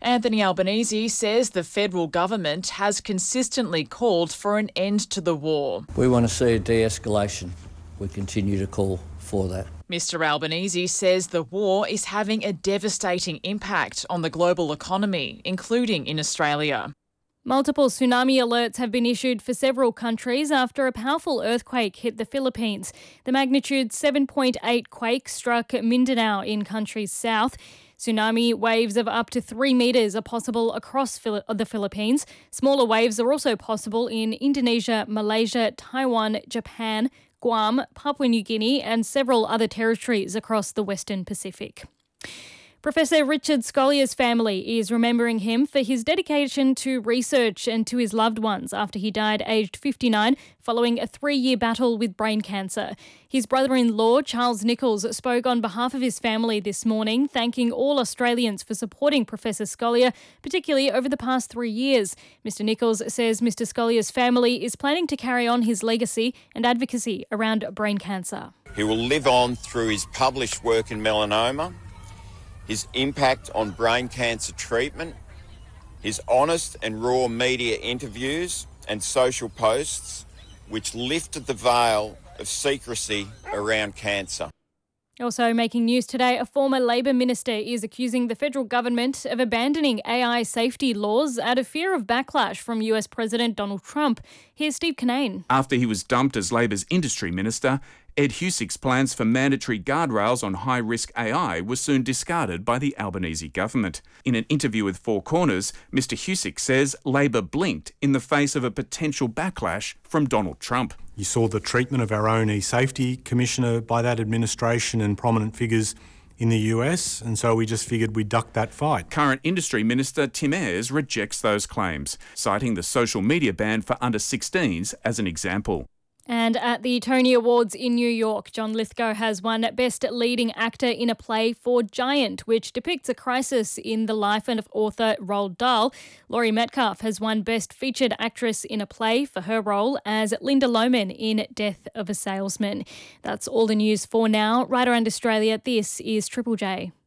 Anthony Albanese says the federal government has consistently called for an end to the war. We want to see a de-escalation. We continue to call for that. Mr Albanese says the war is having a devastating impact on the global economy, including in Australia. Multiple tsunami alerts have been issued for several countries after a powerful earthquake hit the Philippines. The magnitude 7.8 quake struck Mindanao in country's south. Tsunami waves of up to 3 metres are possible across the Philippines. Smaller waves are also possible in Indonesia, Malaysia, Taiwan, Japan, Guam, Papua New Guinea and several other territories across the Western Pacific. Professor Richard Scolier's family is remembering him for his dedication to research and to his loved ones after he died aged 59 following a 3-year battle with brain cancer. His brother-in-law, Charles Nichols, spoke on behalf of his family this morning, thanking all Australians for supporting Professor Scolier, particularly over the past 3 years. Mr Nichols says Mr Scolier's family is planning to carry on his legacy and advocacy around brain cancer. He will live on through his published work in melanoma, his impact on brain cancer treatment, his honest and raw media interviews and social posts which lifted the veil of secrecy around cancer. Also making news today, a former Labor minister is accusing the federal government of abandoning AI safety laws out of fear of backlash from US President Donald Trump. Here's Steve Kinane. After he was dumped as Labor's industry minister, Ed Husick's plans for mandatory guardrails on high-risk AI were soon discarded by the Albanese government. In an interview with Four Corners, Mr Husick says Labor blinked in the face of a potential backlash from Donald Trump. You saw the treatment of our own e-safety commissioner by that administration and prominent figures in the US, and so we just figured we'd duck that fight. Current Industry Minister Tim Ayres rejects those claims, citing the social media ban for under-16s as an example. And at the Tony Awards in New York, John Lithgow has won Best Leading Actor in a Play for Giant, which depicts a crisis in the life of author Roald Dahl. Laurie Metcalf has won Best Featured Actress in a Play for her role as Linda Lohman in Death of a Salesman. That's all the news for now. Right around Australia, this is Triple J.